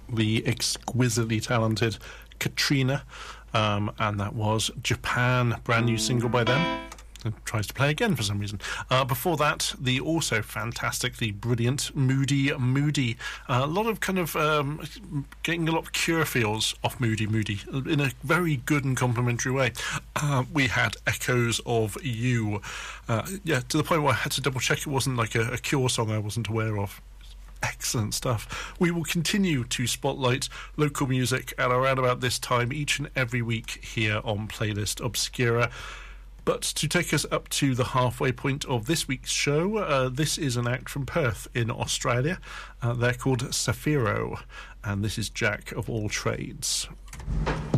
the exquisitely talented Katrina, and that was Japan, brand new single by them. It tries to play again for some reason. Before that, the also fantastic, the brilliant Moody. A lot of kind of getting a lot of Cure feels off Moody in a very good and complimentary way. We had Echoes of You. To the point where I had to double check it wasn't like a Cure song I wasn't aware of. Excellent stuff. We will continue to spotlight local music at around about this time each and every week here on Playlist Obscura. But to take us up to the halfway point of this week's show, this is an act from Perth in Australia. They're called Safiro, and this is Jack of All Trades.